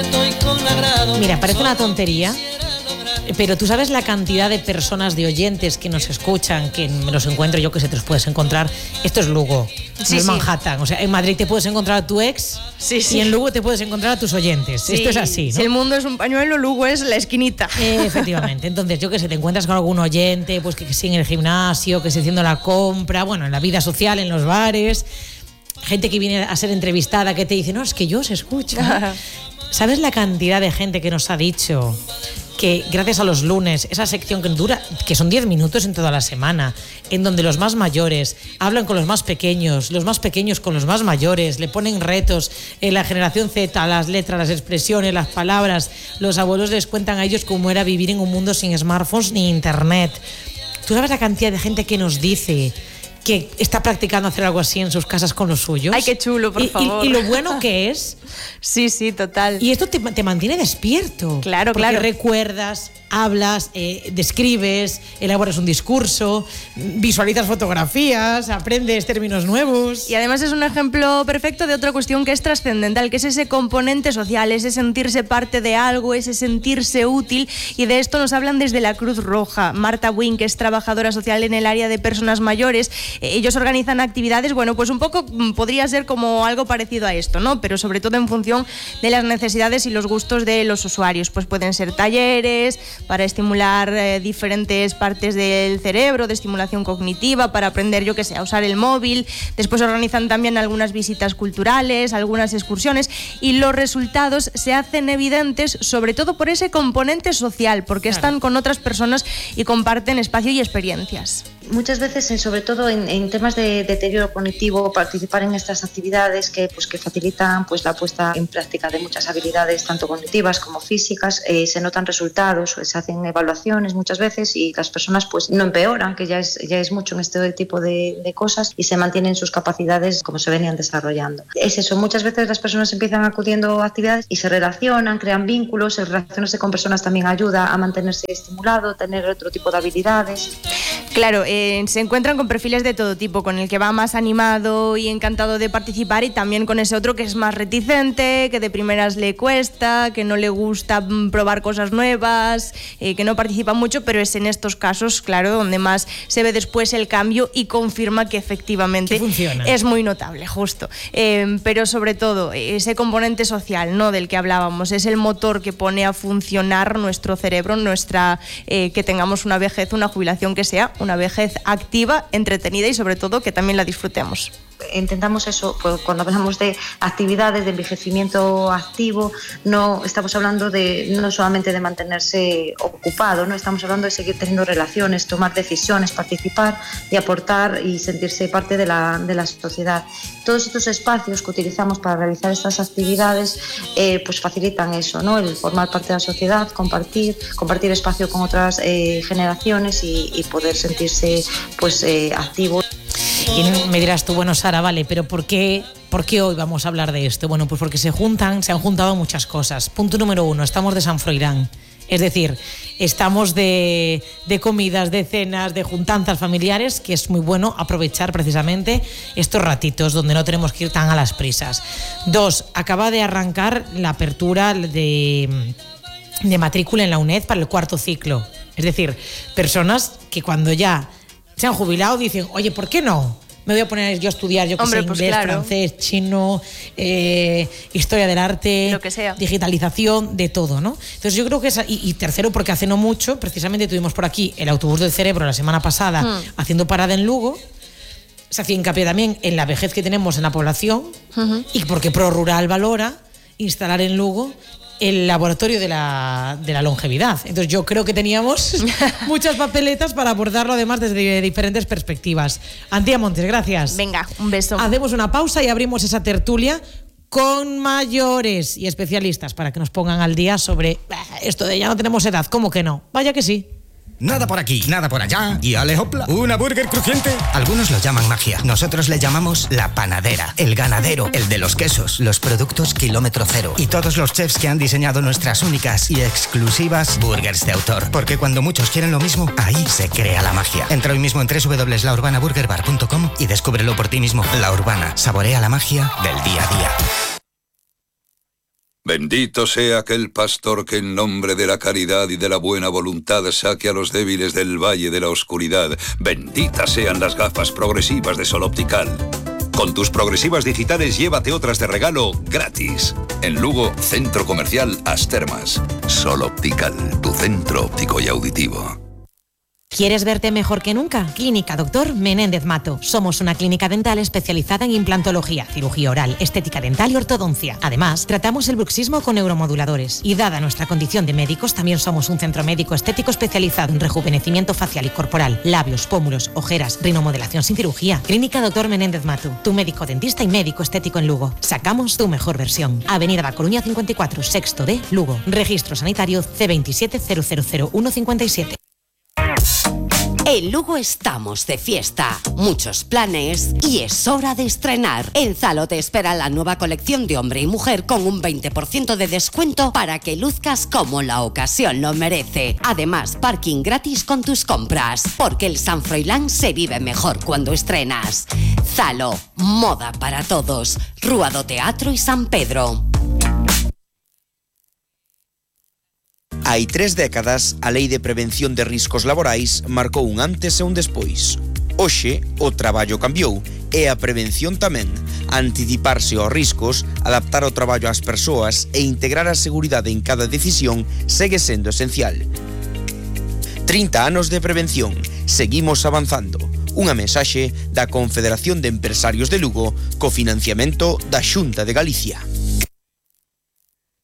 Mira, parece una tontería, pero tú sabes la cantidad de personas, de oyentes que nos escuchan, que me los encuentro yo, que se te los puedes encontrar. Esto es Lugo, no es Manhattan. O sea, en Madrid te puedes encontrar a tu ex y en Lugo te puedes encontrar a tus oyentes. Esto es así, ¿no? Si el mundo es un pañuelo, Lugo es la esquinita. Efectivamente. Entonces, yo que sé, te encuentras con algún oyente, pues que sí en el gimnasio, que esté haciendo la compra, bueno, en la vida social, en los bares, gente que viene a ser entrevistada que te dice, no, es que yo os escucho. ¿Sabes la cantidad de gente que nos ha dicho que gracias a los lunes, esa sección que dura, que son 10 minutos en toda la semana, en donde los más mayores hablan con los más pequeños con los más mayores, le ponen retos, en la generación Z, las letras, las expresiones, las palabras, los abuelos les cuentan a ellos cómo era vivir en un mundo sin smartphones ni internet? ¿Tú sabes la cantidad de gente que nos dice que está practicando hacer algo así en sus casas con los suyos? Ay, qué chulo, por favor. Y lo bueno que es. Sí, total. Y esto te mantiene despierto. Claro, porque recuerdas, hablas, describes, elaboras un discurso, visualizas fotografías, aprendes términos nuevos. Y además es un ejemplo perfecto de otra cuestión que es trascendental, que es ese componente social, ese sentirse parte de algo, ese sentirse útil, y de esto nos hablan desde la Cruz Roja. Marta Wynn, que es trabajadora social en el área de personas mayores, ellos organizan actividades, bueno, pues un poco podría ser como algo parecido a esto, ¿no? Pero sobre todo en función de las necesidades y los gustos de los usuarios. Pues pueden ser talleres para estimular diferentes partes del cerebro, de estimulación cognitiva, para aprender, yo qué sé, a usar el móvil. Después organizan también algunas visitas culturales, algunas excursiones, y los resultados se hacen evidentes sobre todo por ese componente social, porque están con otras personas y comparten espacio y experiencias. Muchas veces, sobre todo en temas de deterioro cognitivo, participar en estas actividades que facilitan pues la puesta en práctica de muchas habilidades, tanto cognitivas como físicas, se notan resultados, se hacen evaluaciones muchas veces y las personas pues no empeoran, que ya es mucho en este tipo de cosas, y se mantienen sus capacidades como se venían desarrollando. Es eso, muchas veces las personas empiezan acudiendo a actividades y se relacionan, crean vínculos, el relacionarse con personas también ayuda a mantenerse estimulado, tener otro tipo de habilidades. Claro, se encuentran con perfiles de todo tipo, con el que va más animado y encantado de participar, y también con ese otro que es más reticente, que de primeras le cuesta, que no le gusta probar cosas nuevas, que no participa mucho, pero es en estos casos, claro, donde más se ve después el cambio y confirma que efectivamente es muy notable, justo. Pero sobre todo, ese componente social, ¿no?, del que hablábamos, es el motor que pone a funcionar nuestro cerebro, que tengamos una vejez, una jubilación que sea una vejez activa, entretenida y sobre todo que también la disfrutemos. Intentamos eso, pues, cuando hablamos de actividades de envejecimiento activo, no estamos hablando no solamente de mantenerse ocupado, no estamos hablando de seguir teniendo relaciones, tomar decisiones, participar y aportar y sentirse parte de la sociedad. Todos estos espacios que utilizamos para realizar estas actividades pues facilitan eso, ¿no? El formar parte de la sociedad, compartir espacio con otras generaciones y poder sentirse pues activo. Y me dirás tú, bueno, Sara, vale, pero ¿por qué hoy vamos a hablar de esto? Bueno, pues porque se han juntado muchas cosas. Punto número 1, estamos de San Froilán. Es decir, estamos de comidas, de cenas, de juntanzas familiares, que es muy bueno aprovechar precisamente estos ratitos donde no tenemos que ir tan a las prisas. 2, acaba de arrancar la apertura de matrícula en la UNED para el 4º ciclo. Es decir, personas que cuando ya se han jubilado dicen, oye, ¿por qué no? Me voy a poner yo a estudiar, yo que sé, inglés, francés, chino, historia del arte, lo que sea, digitalización, de todo, ¿no? Entonces yo creo que y tercero, porque hace no mucho, precisamente tuvimos por aquí el autobús del cerebro la semana pasada haciendo parada en Lugo. Se hacía hincapié también en la vejez que tenemos en la población y porque ProRural valora instalar en Lugo el laboratorio de la longevidad. Entonces yo creo que teníamos muchas papeletas para abordarlo, además desde diferentes perspectivas. Antía Montes, gracias. Venga, un beso. Hacemos una pausa y abrimos esa tertulia con mayores y especialistas para que nos pongan al día sobre esto de ya no tenemos edad. ¿Cómo que no? Vaya que sí. Nada por aquí, nada por allá y ale hopla. ¿Una burger crujiente? Algunos lo llaman magia. Nosotros le llamamos la panadera, el ganadero, el de los quesos, los productos kilómetro cero y todos los chefs que han diseñado nuestras únicas y exclusivas burgers de autor. Porque cuando muchos quieren lo mismo, ahí se crea la magia. Entra hoy mismo en www.laurbanaburgerbar.com y descúbrelo por ti mismo. La Urbana, saborea la magia del día a día. Bendito sea aquel pastor que en nombre de la caridad y de la buena voluntad saque a los débiles del valle de la oscuridad. Benditas sean las gafas progresivas de Sol Optical. Con tus progresivas digitales llévate otras de regalo gratis. En Lugo, Centro Comercial As Termas. Sol Optical, tu centro óptico y auditivo. ¿Quieres verte mejor que nunca? Clínica Dr. Menéndez Mato. Somos una clínica dental especializada en implantología, cirugía oral, estética dental y ortodoncia. Además, tratamos el bruxismo con neuromoduladores. Y dada nuestra condición de médicos, también somos un centro médico estético especializado en rejuvenecimiento facial y corporal, labios, pómulos, ojeras, rinomodelación sin cirugía. Clínica Dr. Menéndez Mato. Tu médico dentista y médico estético en Lugo. Sacamos tu mejor versión. Avenida da Coruña 54, sexto D, Lugo. Registro sanitario C27 000157. En Lugo estamos de fiesta, muchos planes y es hora de estrenar. En Zalo te espera la nueva colección de hombre y mujer con un 20% de descuento para que luzcas como la ocasión lo merece. Además, parking gratis con tus compras, porque el San Froilán se vive mejor cuando estrenas. Zalo, moda para todos. Rúa do Teatro y San Pedro. Hai 3 décadas, a Lei de Prevención de Riscos Laborais marcou un antes e un despois. Hoxe, o traballo cambiou e a prevención tamén. Anticiparse aos riscos, adaptar o traballo ás persoas e integrar a seguridade en cada decisión segue sendo esencial. 30 anos de prevención. Seguimos avanzando. Unha mensaxe da Confederación de Empresarios de Lugo co financiamento da Xunta de Galicia.